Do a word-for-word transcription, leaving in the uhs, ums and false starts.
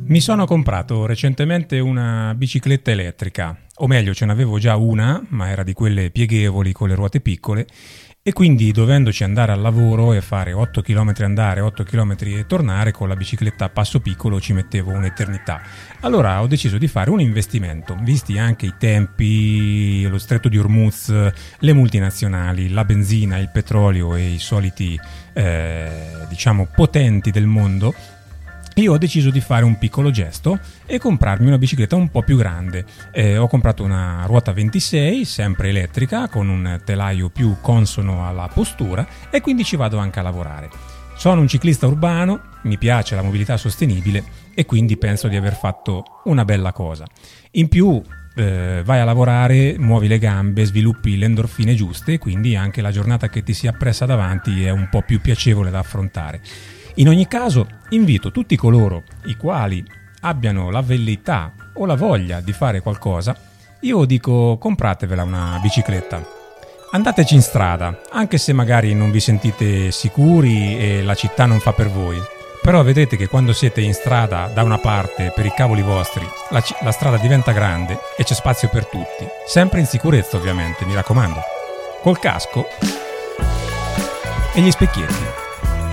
Mi sono comprato recentemente una bicicletta elettrica, o meglio ce n'avevo già una, ma era di quelle pieghevoli con le ruote piccole, e quindi dovendoci andare al lavoro e fare otto chilometri andare, otto chilometri tornare, con la bicicletta a passo piccolo ci mettevo un'eternità. Allora ho deciso di fare un investimento, visti anche i tempi, lo stretto di Hormuz, le multinazionali, la benzina, il petrolio e i soliti eh, diciamo potenti del mondo. Io ho deciso di fare un piccolo gesto e comprarmi una bicicletta un po' più grande. Eh, ho comprato una ruota ventisei, sempre elettrica, con un telaio più consono alla postura, e quindi ci vado anche a lavorare. Sono un ciclista urbano, mi piace la mobilità sostenibile e quindi penso di aver fatto una bella cosa. In più eh, vai a lavorare, muovi le gambe, sviluppi le endorfine giuste, e quindi anche la giornata che ti si appressa davanti è un po' più piacevole da affrontare. In ogni caso, invito tutti coloro i quali abbiano la velleità o la voglia di fare qualcosa, io dico compratevela una bicicletta. Andateci in strada, anche se magari non vi sentite sicuri e la città non fa per voi. Però vedrete che quando siete in strada da una parte per i cavoli vostri, la, c- la strada diventa grande e c'è spazio per tutti. Sempre in sicurezza ovviamente, mi raccomando. Col casco e gli specchietti.